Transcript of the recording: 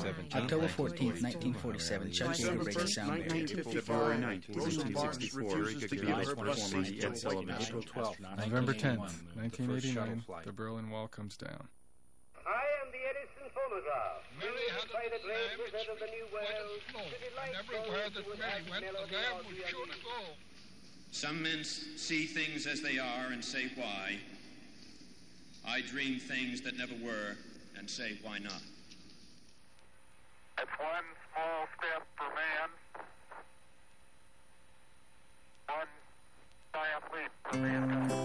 October 14th, 1947, Chuck Yeager breaks the sound barrier. February 19th, 1964, Gilbert performer Ed Sullivan. April 12th, November 10th, 1989, the Berlin Wall comes down. I am the Edison phonograph. Mary had a little lamb which of the new went world. slow, and everywhere that Mary went, the lamb was sure to go. Some men see things as they are and say why. I dream things that never were and say why not. It's one small step for man, one giant leap for mankind.